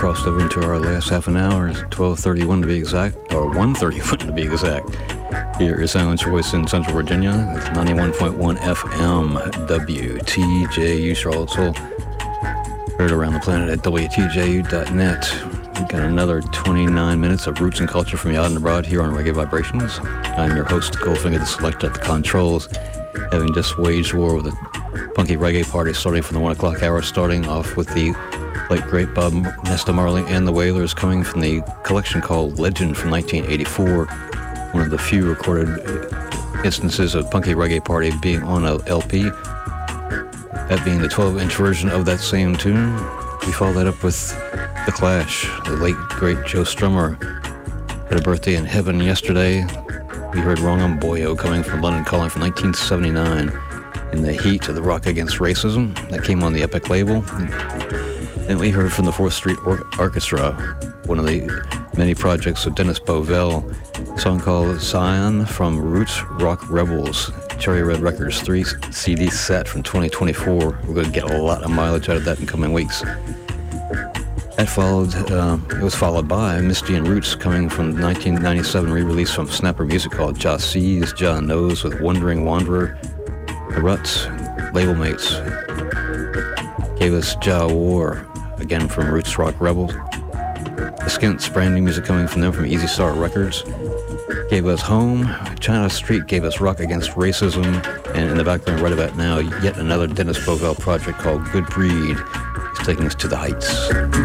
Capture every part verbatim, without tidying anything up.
crossed over into our last half an hour. It's twelve thirty-one to be exact, or one thirty-one to be exact. Here is Sound Choice in Central Virginia. It's ninety-one point one F M, W T J U Charlottesville. Heard around the planet at W T J U dot net. We've got another twenty-nine minutes of roots and culture from the out and abroad here on Reggae Vibrations. I'm your host, Goldfinger the Selector at the controls, having just waged war with a funky reggae party starting from the one o'clock hour, starting off with the late great Bob Nesta Marley and the Wailers, coming from the collection called Legend from nineteen eighty-four, one of the few recorded instances of funky reggae party being on a L P, that being the twelve-inch version of that same tune. We followed that up with The Clash. The late great Joe Strummer had a birthday in heaven yesterday. We heard Wrong on Boyo coming from London Calling from nineteen seventy-nine in the heat of the Rock Against Racism that came on the Epic label. And we heard from the fourth Street Or- Orchestra, one of the many projects of Dennis Bovell, a song called Zion from Roots Rock Rebels, Cherry Red Records three C D set from twenty twenty-four. We're going to get a lot of mileage out of that in coming weeks. That followed, uh, it was followed by Misty and Roots coming from nineteen ninety-seven re-release from Snapper Music called Jah Sees, Jah Knows with Wandering Wanderer. The Ruts, label mates, gave us Jah War, again from Roots Rock Rebels. The Skints, brand new music coming from them from Easy Star Records, gave us Home. China Street gave us Rock Against Racism, and in the background right about now, yet another Dennis Bovell project called Good Breed. He's taking us to the heights.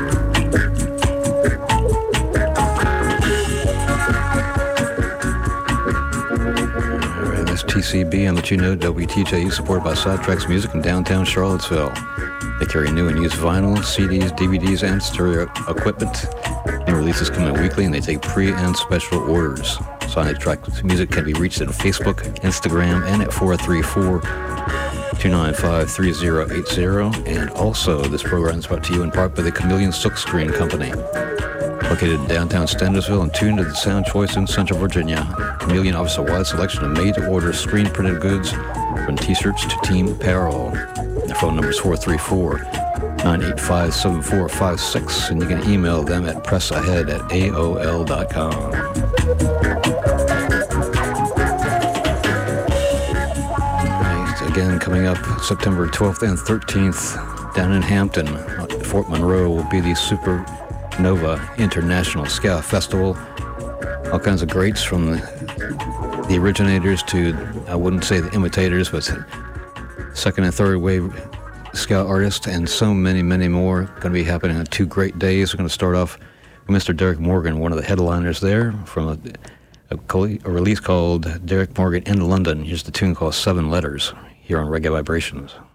T C B and let you know W T J U supported by Sidetracks Music in downtown Charlottesville. They carry new and used vinyl, C Ds, D V Ds, and stereo equipment. New releases come in weekly, and they take pre- and special orders. Sidetracks Music can be reached on Facebook, Instagram, and at four three four, two nine five, three zero eight zero. And also, this program is brought to you in part by the Chameleon Silkscreen Company, located in downtown Standersville and tuned to the Sound Choice in Central Virginia. Chameleon offers a wide selection of made-to-order screen-printed goods, from t-shirts to team apparel. Their phone number is four three four, nine eight five, seven four five six, and you can email them at pressahead at A O L dot com. Right, again, coming up September twelfth and thirteenth, down in Hampton, Fort Monroe, will be the Super Nova International Ska Festival. All kinds of greats from the, the originators to, I wouldn't say the imitators, but second and third wave ska artists, and so many, many more going to be happening on two great days. We're going to start off with Mister Derek Morgan, one of the headliners there, from a, a, a release called Derek Morgan in London. Here's the tune called Seven Letters here on Reggae Vibrations.